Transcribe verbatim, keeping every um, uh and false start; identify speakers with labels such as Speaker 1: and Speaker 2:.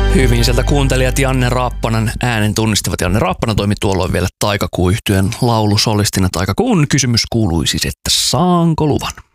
Speaker 1: Hyvin sieltä kuuntelijat Janne Raappanan äänen tunnistivat. Janne Raappana toimi tuolloin vielä Taikakuu-yhtyeen laulusolistina. Taikakuun kysymys kuului siis, että saanko luvan?